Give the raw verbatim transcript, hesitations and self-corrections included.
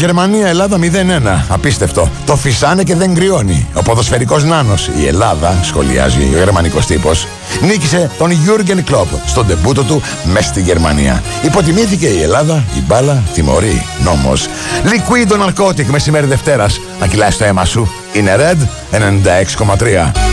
Γερμανία-Ελλάδα μηδέν ένα. Απίστευτο. Το φυσάνε και δεν κρυώνει. Ο ποδοσφαιρικός νάνος. Η Ελλάδα, σχολιάζει ο γερμανικός τύπος, νίκησε τον Γιούργεν Κλοπ στον ντεμπούτο του μες στη Γερμανία. Υποτιμήθηκε η Ελλάδα, η μπάλα τιμωρεί. Νόμος. Liquido Narcotic, μεσημέρι Δευτέρας. Να κυλάει στο αίμα σου. Είναι Red ενενήντα έξι κόμμα τρία.